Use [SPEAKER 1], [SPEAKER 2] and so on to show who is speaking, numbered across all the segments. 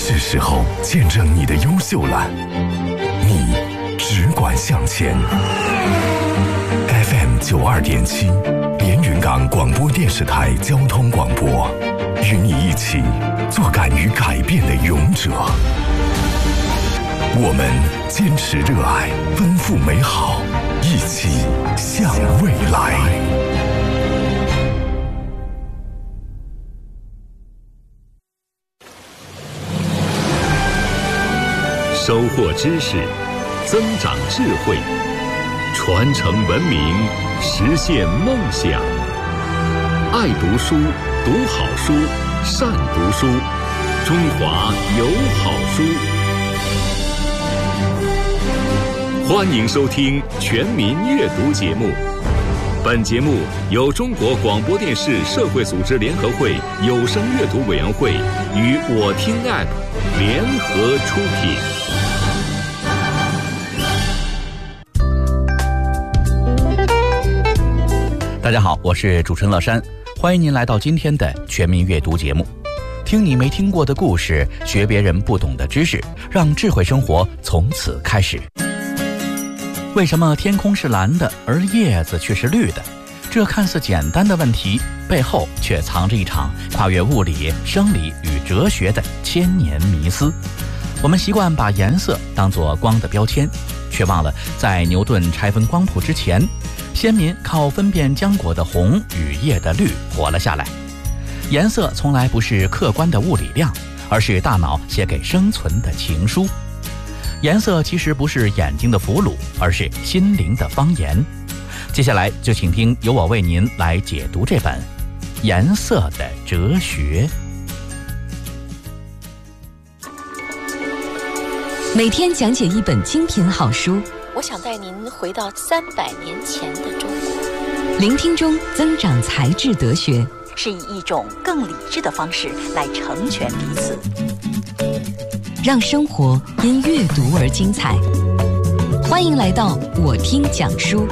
[SPEAKER 1] 是时候见证你的优秀了。你只管向前。FM 92.7，连云港广播电视台交通广播，与你一起做敢于改变的勇者。我们坚持热爱，奔赴美好，一起向未来。
[SPEAKER 2] 收获知识，增长智慧，传承文明，实现梦想。爱读书，读好书，善读书，中华有好书。欢迎收听全民阅读节目。本节目由中国广播电视社会组织联合会有声阅读委员会与我听 App 联合出品。
[SPEAKER 3] 大家好，我是主持人乐山，欢迎您来到今天的全民阅读节目。听你没听过的故事，学别人不懂的知识，让智慧生活从此开始。为什么天空是蓝的，而叶子却是绿的？这看似简单的问题，背后却藏着一场跨越物理、生理与哲学的千年迷思。我们习惯把颜色当作光的标签，却忘了在牛顿拆分光谱之前，先民靠分辨浆果的红与叶的绿活了下来。颜色从来不是客观的物理量，而是大脑写给生存的情书。颜色其实不是眼睛的俘虏，而是心灵的方言。接下来就请听由我为您来解读这本《颜色的哲学》。
[SPEAKER 4] 每天讲解一本精品好书，
[SPEAKER 5] 我想带您回到300年前的中国。
[SPEAKER 4] 聆听中增长才智德学，
[SPEAKER 5] 是以一种更理智的方式来成全彼此。
[SPEAKER 4] 让生活因阅读而精彩。欢迎来到我听讲书。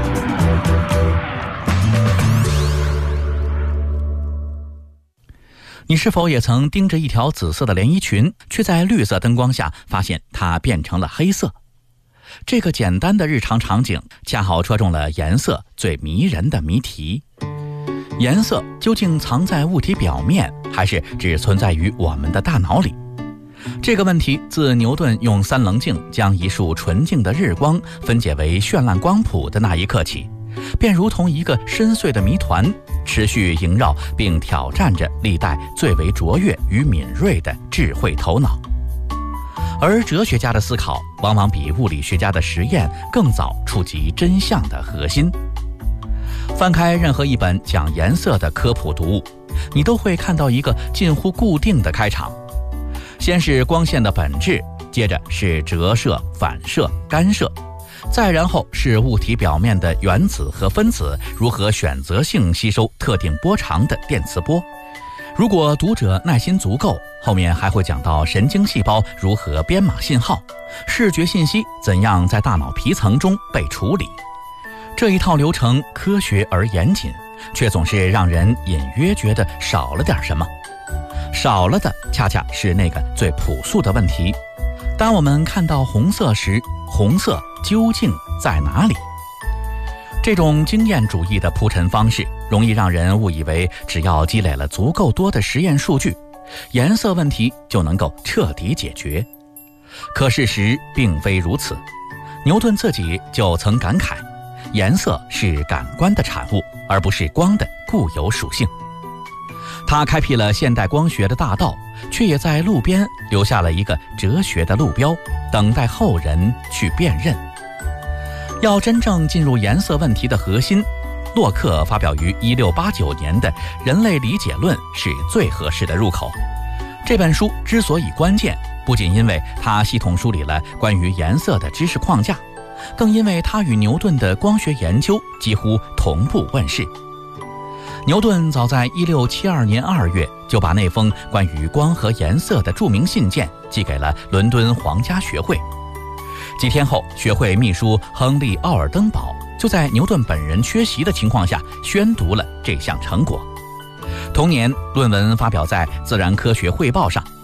[SPEAKER 3] 你是否也曾盯着一条紫色的连衣裙，却在绿色灯光下发现它变成了黑色？这个简单的日常场景，恰好戳中了颜色最迷人的谜题。颜色究竟藏在物体表面，还是只存在于我们的大脑里？这个问题自牛顿用三棱镜将一束纯净的日光分解为绚烂光谱的那一刻起，便如同一个深邃的谜团，持续萦绕并挑战着历代最为卓越与敏锐的智慧头脑。而哲学家的思考往往比物理学家的实验更早触及真相的核心。翻开任何一本讲颜色的科普读物，你都会看到一个近乎固定的开场。先是光线的本质，接着是折射、反射、干涉，再然后是物体表面的原子和分子如何选择性吸收特定波长的电磁波。如果读者耐心足够，后面还会讲到神经细胞如何编码信号，视觉信息怎样在大脑皮层中被处理。这一套流程科学而严谨，却总是让人隐约觉得少了点什么。少了的恰恰是那个最朴素的问题：当我们看到红色时，红色究竟在哪里？这种经验主义的铺陈方式，容易让人误以为只要积累了足够多的实验数据，颜色问题就能够彻底解决。可事实并非如此。牛顿自己就曾感慨，颜色是感官的产物，而不是光的固有属性。他开辟了现代光学的大道，却也在路边留下了一个哲学的路标，等待后人去辨认。要真正进入颜色问题的核心，洛克发表于1689年的《人类理解论》是最合适的入口。这本书之所以关键，不仅因为它系统梳理了关于颜色的知识框架，更因为它与牛顿的光学研究几乎同步问世。牛顿早在1672年2月就把那封关于光和颜色的著名信件寄给了伦敦皇家学会。几天后，学会秘书亨利·奥尔登堡就在牛顿本人缺席的情况下宣读了这项成果。同年，论文发表在《自然科学汇报》上。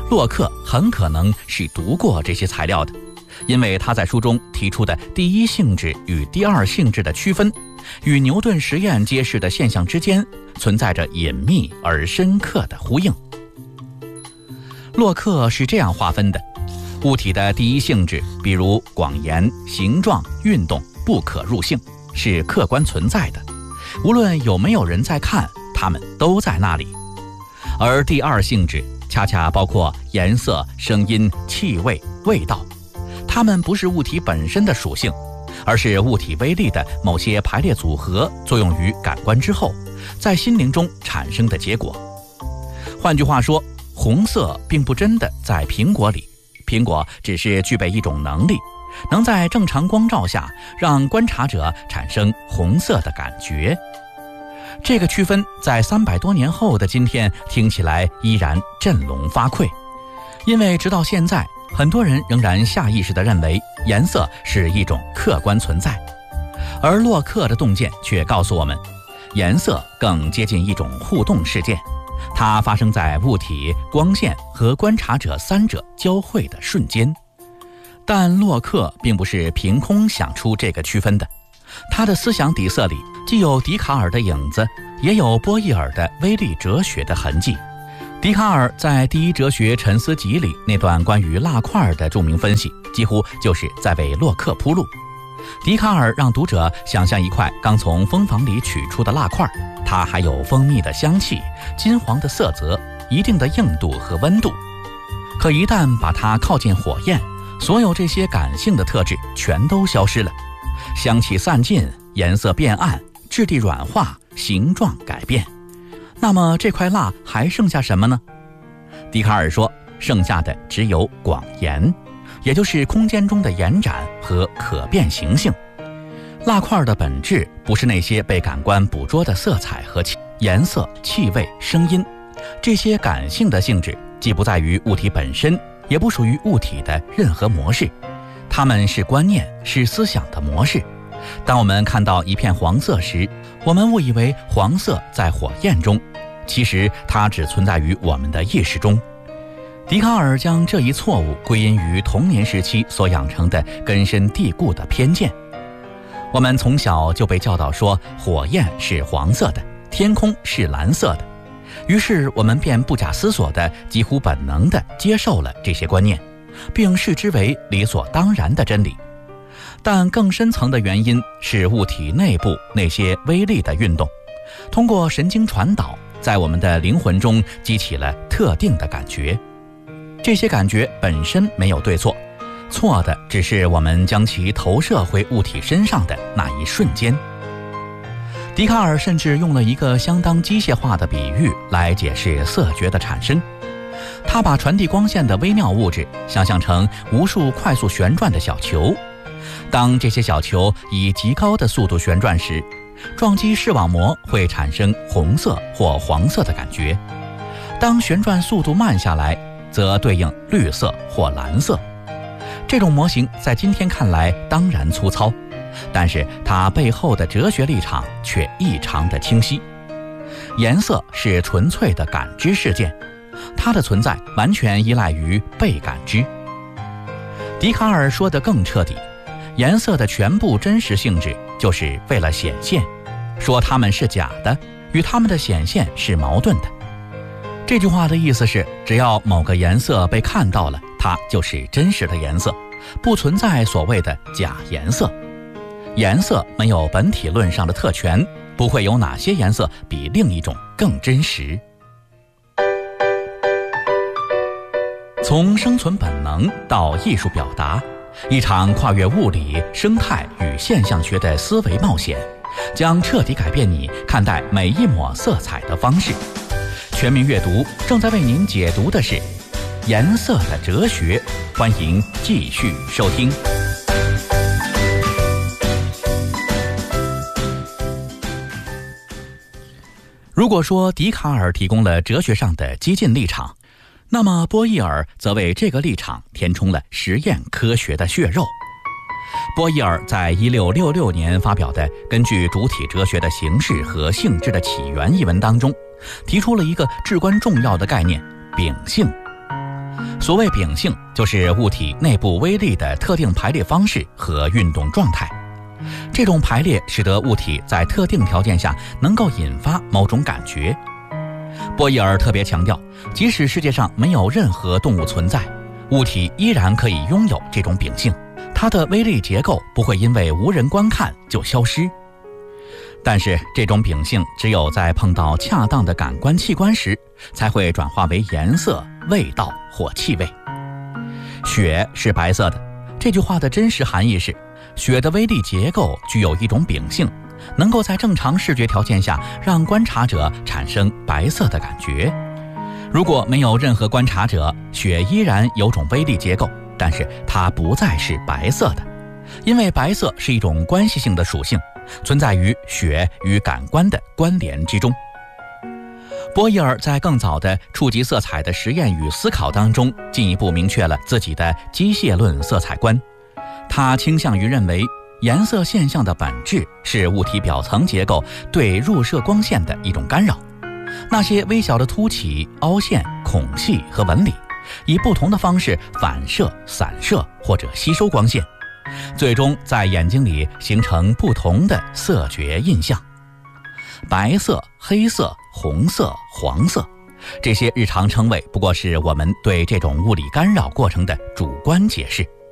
[SPEAKER 3] 洛克很可能是读过这些材料的，因为他在书中提出的第一性质与第二性质的区分，与牛顿实验揭示的现象之间存在着隐秘而深刻的呼应。洛克是这样划分的：物体的第一性质，比如广延、形状、运动，不可入性，是客观存在的，无论有没有人在看，它们都在那里。而第二性质恰恰包括颜色、声音、气味、味道，它们不是物体本身的属性，而是物体微粒的某些排列组合作用于感官之后，在心灵中产生的结果。换句话说，红色并不真的在苹果里，苹果只是具备一种能力，能在正常光照下让观察者产生红色的感觉。这个区分在300多年后的今天听起来依然振聋发聩，因为直到现在，很多人仍然下意识地认为颜色是一种客观存在，而洛克的洞见却告诉我们，颜色更接近一种互动事件，它发生在物体、光线和观察者三者交汇的瞬间。但洛克并不是凭空想出这个区分的，他的思想底色里既有笛卡尔的影子，也有波义尔的微粒哲学的痕迹。笛卡尔在《第一哲学沉思集》里那段关于蜡块的著名分析，几乎就是在为洛克铺路。笛卡尔让读者想象一块刚从蜂房里取出的蜡块，它还有蜂蜜的香气、金黄的色泽、一定的硬度和温度。可一旦把它靠近火焰，所有这些感性的特质全都消失了，香气散尽，颜色变暗，质地软化，形状改变。那么这块蜡还剩下什么呢？笛卡尔说，剩下的只有广延，也就是空间中的延展和可变形性。蜡块的本质不是那些被感官捕捉的色彩和颜色、气味、声音，这些感性的性质既不在于物体本身，也不属于物体的任何模式，它们是观念，是思想的模式。当我们看到一片黄色时，我们误以为黄色在火焰中，其实它只存在于我们的意识中。笛卡尔将这一错误归因于童年时期所养成的根深蒂固的偏见。我们从小就被教导说火焰是黄色的，天空是蓝色的，于是我们便不假思索地、几乎本能地接受了这些观念，并视之为理所当然的真理。但更深层的原因是物体内部那些微粒的运动，通过神经传导，在我们的灵魂中激起了特定的感觉。这些感觉本身没有对错，错的只是我们将其投射回物体身上的那一瞬间。笛卡尔甚至用了一个相当机械化的比喻来解释色觉的产生。他把传递光线的微妙物质想象成无数快速旋转的小球，当这些小球以极高的速度旋转时，撞击视网膜会产生红色或黄色的感觉，当旋转速度慢下来，则对应绿色或蓝色。这种模型在今天看来当然粗糙，但是它背后的哲学立场却异常的清晰。颜色是纯粹的感知事件，它的存在完全依赖于被感知。笛卡尔说得更彻底，颜色的全部真实性质就是为了显现，说它们是假的，与它们的显现是矛盾的。这句话的意思是，只要某个颜色被看到了，它就是真实的颜色，不存在所谓的假颜色。颜色没有本体论上的特权，不会有哪些颜色比另一种更真实。从生存本能到艺术表达，一场跨越物理、生态与现象学的思维冒险，将彻底改变你看待每一抹色彩的方式。全民阅读正在为您解读的是颜色的哲学，欢迎继续收听。如果说笛卡尔提供了哲学上的激进立场，那么波义尔则为这个立场填充了实验科学的血肉。波义尔在1666年发表的《根据主体哲学的形式和性质的起源》一文当中，提出了一个至关重要的概念——秉性。 所谓秉性，就是物体内部微粒的特定排列方式和运动状态。这种排列使得物体在特定条件下能够引发某种感觉。波义耳特别强调，即使世界上没有任何动物存在，物体依然可以拥有这种秉性，它的微粒结构不会因为无人观看就消失。但是这种秉性只有在碰到恰当的感官器官时，才会转化为颜色、味道或气味。雪是白色的，这句话的真实含义是，雪的微粒结构具有一种秉性，能够在正常视觉条件下让观察者产生白色的感觉。如果没有任何观察者，雪依然有种微粒结构，但是它不再是白色的，因为白色是一种关系性的属性，存在于雪与感官的关联之中。波义耳在更早的触及色彩的实验与思考当中，进一步明确了自己的机械论色彩观。他倾向于认为，颜色现象的本质是物体表层结构对入射光线的一种干扰。那些微小的凸起、凹陷、孔隙和纹理，以不同的方式反射、散射或者吸收光线，最终在眼睛里形成不同的色觉印象。白色、黑色、红色、黄色，这些日常称谓不过是我们对这种物理干扰过程的主观解释。